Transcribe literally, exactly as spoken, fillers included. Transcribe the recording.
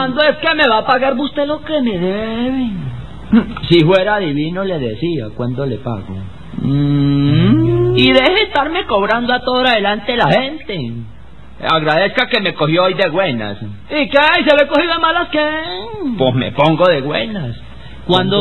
¿Cuándo es que me va a pagar usted lo que me debe? Si fuera divino le decía cuándo le pago. Mm. Y deje de estarme cobrando a todo adelante la gente. Agradezca que me cogió hoy de buenas. ¿Y qué? ¿Se le cogió de malas qué? Pues me pongo de buenas. Cuando